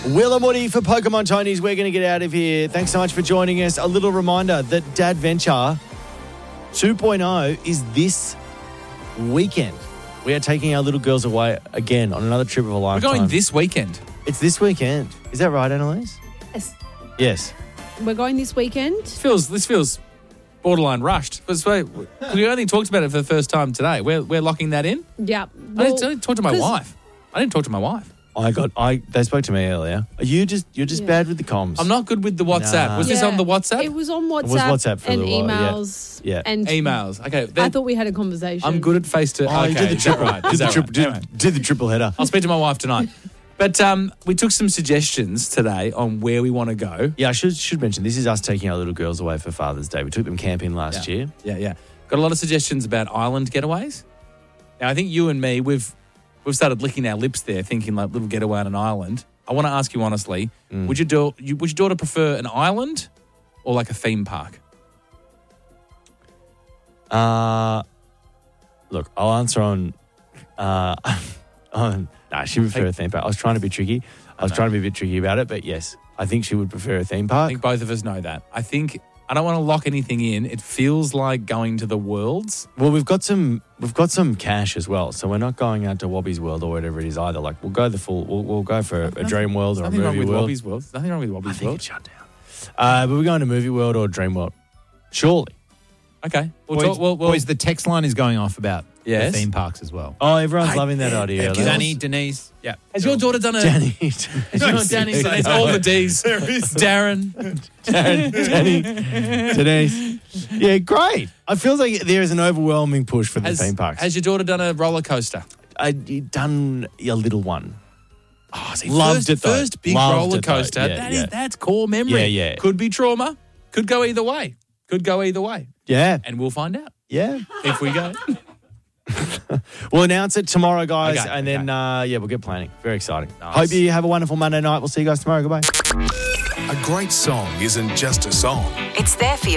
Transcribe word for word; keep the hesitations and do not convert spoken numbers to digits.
Will and Woody for Pokemon Tonys. We're going to get out of here. Thanks so much for joining us. A little reminder that Dadventure two point oh is this weekend. We are taking our little girls away again on another trip of a We're lifetime. going this weekend. It's this weekend. Is that right, Annalise? Yes. Yes. We're going this weekend. This feels, this feels borderline rushed. But wait, we only talked about it for the first time today. We're, we're locking that in? Yeah. I, Well, didn't, I didn't talk to my 'cause- wife. I didn't talk to my wife. I got. I. They spoke to me earlier. Are you just? You're just Yeah. bad with the comms. I'm not good with the WhatsApp. Nah. Was this Yeah. on the WhatsApp? It was on WhatsApp, was WhatsApp for a and little while, yeah. emails. Yeah. And Emails. Okay. I then- thought we had a conversation. I'm good at face to... Oh, okay, you did the is that triple. right? Did Is the that triple. right? Did, Anyway. did the triple header. I'll speak to my wife tonight. But um, we took some suggestions today on where we want to go. Yeah, I should should mention this is us taking our little girls away for Father's Day. We took them camping last Yeah. year. Yeah, yeah. Got a lot of suggestions about island getaways. Now, I think you and me, we've we've started licking our lips there, thinking like little getaway on an island. I want to ask you honestly, Mm. would your do- you, would your daughter prefer an island or like a theme park? Uh, look, I'll answer on. Uh, on nah, she would prefer a theme park. I was trying to be tricky. I was know. trying to be a bit tricky about it, but yes, I think she would prefer a theme I park. think both of us know that. I think I don't want to lock anything in. It feels like going to the worlds. Well, we've got some we've got some cash as well, so we're not going out to Wobby's World or whatever it is either. Like we'll go the full. We'll, we'll go for a, a Dream World or a Nothing wrong Movie with World. Wobby's World. There's nothing wrong with I Wobby's think World. it's shut down. Uh, but we're going to Movie World or Dream World. Surely. Okay. We'll Boys, talk, we'll, we'll, boys, the text line is going off about Yes. the theme parks as well. Oh, everyone's loving that idea. Thank you, Danny, Denise. Yeah. has your daughter done a... Danny. No, Danny. It's all the D's. Darren. Danny. Danny. Denise. Yeah, great. It feels like there is an overwhelming push for the Has, theme parks. has your daughter done a roller coaster? I've done a little one. Oh, see, Loved first, it though. First big Loved roller it though. coaster. Yeah, that is, yeah. that's core memory. Yeah, yeah. Could be trauma. Could go either way. Could go either way. Yeah, And we'll find out yeah. if we go. We'll announce it tomorrow, guys, Okay, and then okay. uh, yeah, we'll get planning. Very exciting. Nice. Hope you have a wonderful Monday night. We'll see you guys tomorrow. Goodbye. A great song isn't just a song. It's there for you.